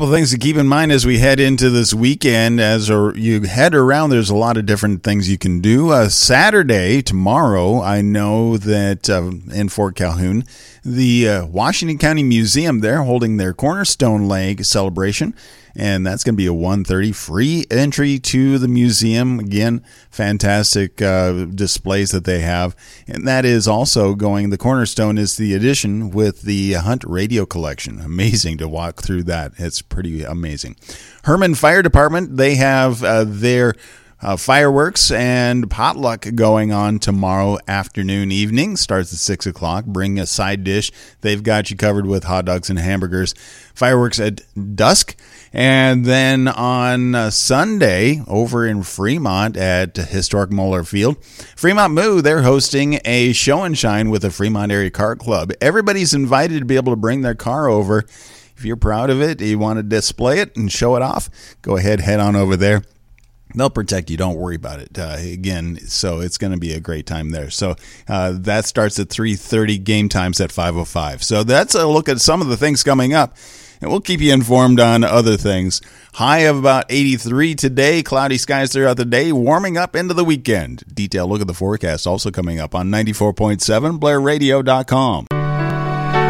couple of things to keep in mind as we head into this weekend. As you head around, there's a lot of different things you can do. Saturday, tomorrow, I know that in Fort Calhoun, the Washington County Museum, they're holding their Cornerstone Leg celebration. And that's going to be a 1:30 free entry to the museum. Again, fantastic displays that they have. And that is also the Cornerstone is the edition with the Hunt radio collection. Amazing to walk through that. It's pretty amazing. Herman Fire Department, they have their fireworks and potluck going on tomorrow afternoon, evening. Starts at 6 o'clock. Bring a side dish. They've got you covered with hot dogs and hamburgers. Fireworks at dusk. And then on Sunday, over in Fremont at Historic Moeller Field, Fremont Moo, they're hosting a show and shine with the Fremont Area Car Club. Everybody's invited to be able to bring their car over. If you're proud of it, you want to display it and show it off, go ahead, head on over there. They'll protect you. Don't worry about it. Again, so it's going to be a great time there. So that starts at 3:30. Game time's at 5:05. So that's a look at some of the things coming up. And we'll keep you informed on other things. High of about 83 today. Cloudy skies throughout the day. Warming up into the weekend. Detailed look at the forecast also coming up on 94.7 BlairRadio.com.